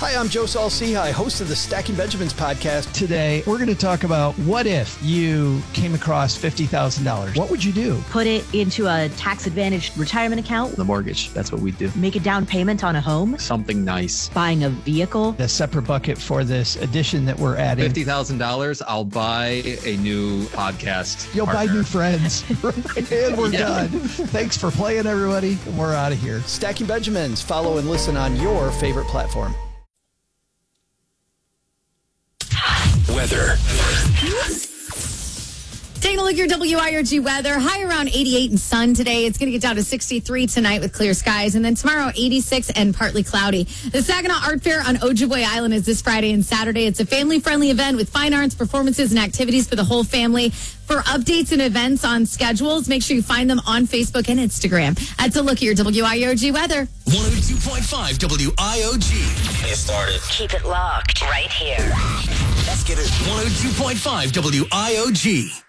Hi, I'm Joe Saul-Sehy, host of the Stacking Benjamins podcast. Today, we're going to talk about what if you came across $50,000? What would you do? Put it into a tax-advantaged retirement account. The mortgage, that's what we do. Make a down payment on a home. Something nice. Buying a vehicle. A separate bucket for this addition that we're adding. $50,000, I'll buy a new podcast. You'll partner. buy new friends. And we're done. Thanks for playing, everybody. We're out of here. Stacking Benjamins. Follow and listen on your favorite platform. Weather. Taking a look at your WIRG weather. High around 88 and sun today. It's going to get down to 63 tonight with clear skies. And then tomorrow, 86 and partly cloudy. The Saginaw Art Fair on Ojibwe Island is this Friday and Saturday. It's a family-friendly event with fine arts, performances, and activities for the whole family. For updates and events on schedules, make sure you find them on Facebook and Instagram. That's a look at your WIRG weather. 102.5 WIOG. Get started. Keep it locked right here. Let's get it. 102.5 WIOG.